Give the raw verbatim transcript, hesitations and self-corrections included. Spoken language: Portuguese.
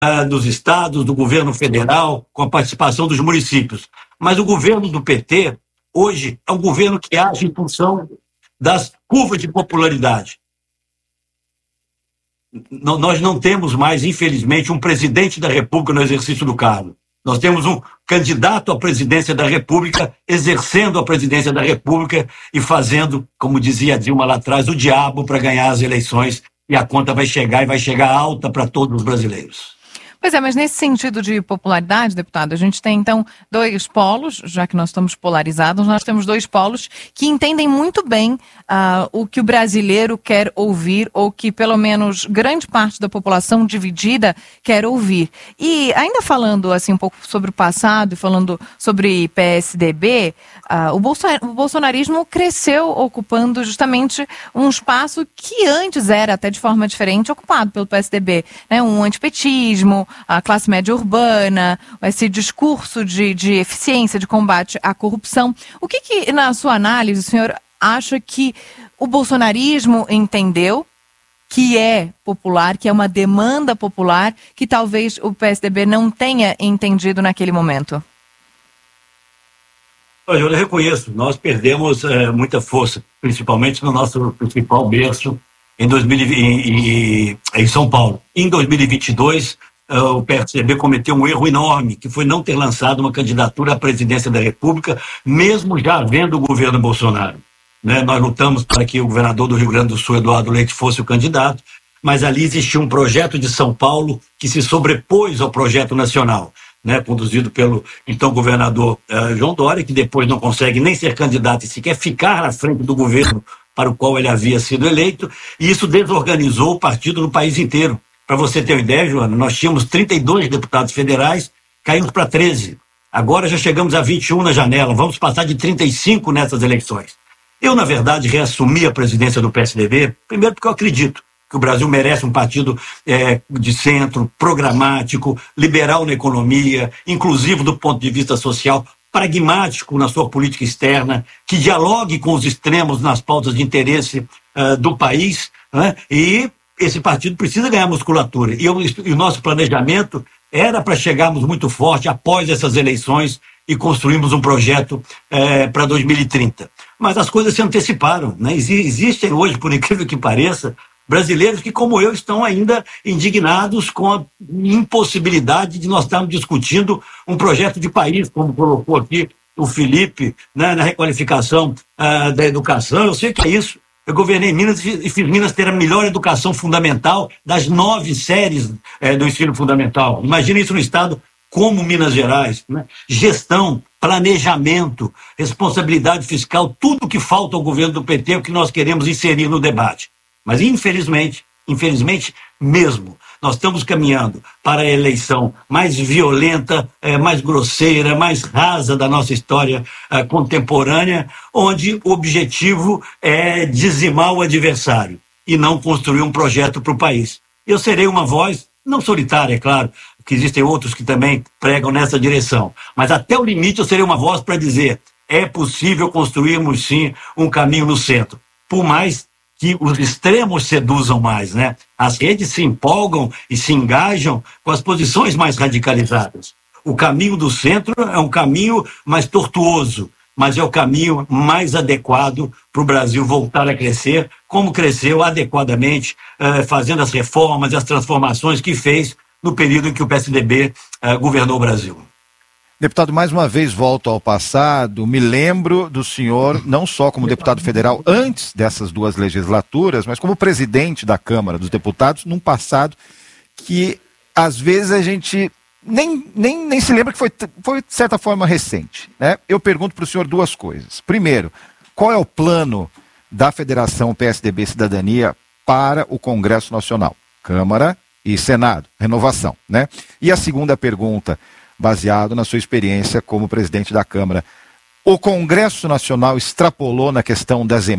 uh, dos estados, do governo federal, com a participação dos municípios. Mas o governo do P T, hoje, é um governo que age em função das curvas de popularidade. N- nós não temos mais, infelizmente, um presidente da República no exercício do cargo. Nós temos um candidato à presidência da República exercendo a presidência da República e fazendo, como dizia Dilma lá atrás, o diabo para ganhar as eleições, e a conta vai chegar e vai chegar alta para todos os brasileiros. Pois é, mas nesse sentido de popularidade, deputado, a gente tem então dois polos, já que nós estamos polarizados, nós temos dois polos que entendem muito bem uh, o que o brasileiro quer ouvir, ou que pelo menos grande parte da população dividida quer ouvir. E ainda falando assim um pouco sobre o passado e falando sobre P S D B, uh, o, Bolso- o bolsonarismo cresceu ocupando justamente um espaço que antes era até de forma diferente ocupado pelo P S D B, né? Um antipetismo, a classe média urbana, esse discurso de, de eficiência, de combate à corrupção. O que, que, na sua análise, o senhor acha que o bolsonarismo entendeu que é popular, que é uma demanda popular, que talvez o P S D B não tenha entendido naquele momento? Olha, eu reconheço, nós perdemos é, muita força, principalmente no nosso principal berço em, dois mil e vinte, em, em São Paulo. Em dois mil e vinte e dois, uh, o P S D B cometeu um erro enorme, que foi não ter lançado uma candidatura à presidência da República, mesmo já havendo o governo Bolsonaro. Né? Nós lutamos para que o governador do Rio Grande do Sul, Eduardo Leite, fosse o candidato, mas ali existia um projeto de São Paulo que se sobrepôs ao projeto nacional, né? Conduzido pelo então governador uh, João Dória, que depois não consegue nem ser candidato e sequer ficar à frente do governo para o qual ele havia sido eleito, e isso desorganizou o partido no país inteiro. Para você ter uma ideia, Joana, nós tínhamos trinta e dois deputados federais, caímos para treze. Agora já chegamos a vinte e um na janela, vamos passar de trinta e cinco nessas eleições. Eu, na verdade, reassumi a presidência do P S D B, primeiro porque eu acredito que o Brasil merece um partido é, de centro, programático, liberal na economia, inclusivo do ponto de vista social, pragmático na sua política externa, que dialogue com os extremos nas pautas de interesse uh, do país, né? E esse partido precisa ganhar musculatura. E, eu, e o nosso planejamento era para chegarmos muito forte após essas eleições e construirmos um projeto eh, para dois mil e trinta. Mas as coisas se anteciparam, né? Existem hoje, por incrível que pareça, brasileiros que, como eu, estão ainda indignados com a impossibilidade de nós estarmos discutindo um projeto de país, como colocou aqui o Felipe, né, na requalificação uh, da educação. Eu sei que é isso. Eu governei Minas e fiz Minas ter a melhor educação fundamental das nove séries eh, do ensino fundamental. Imagina isso no estado como Minas Gerais, né? Gestão, planejamento, responsabilidade fiscal, tudo que falta ao governo do P T é o que nós queremos inserir no debate. Mas, infelizmente, infelizmente mesmo, nós estamos caminhando para a eleição mais violenta, eh, mais grosseira, mais rasa da nossa história eh, contemporânea, onde o objetivo é dizimar o adversário e não construir um projeto para o país. Eu serei uma voz, não solitária, é claro, que existem outros que também pregam nessa direção, mas até o limite eu serei uma voz para dizer: é possível construirmos sim um caminho no centro, por mais que os extremos seduzam mais, né? As redes se empolgam e se engajam com as posições mais radicalizadas. O caminho do centro é um caminho mais tortuoso, mas é o caminho mais adequado para o Brasil voltar a crescer, como cresceu adequadamente, eh, fazendo as reformas e as transformações que fez no período em que o P S D B eh, governou o Brasil. Deputado, mais uma vez volto ao passado, me lembro do senhor, não só como deputado federal antes dessas duas legislaturas, mas como presidente da Câmara dos Deputados, num passado que às vezes a gente nem, nem, nem se lembra que foi, foi de certa forma recente, né? Eu pergunto para o senhor duas coisas. Primeiro, qual é o plano da Federação P S D B Cidadania para o Congresso Nacional? Câmara e Senado, renovação, né? E a segunda pergunta, baseado na sua experiência como presidente da Câmara, o Congresso Nacional extrapolou na questão das emendas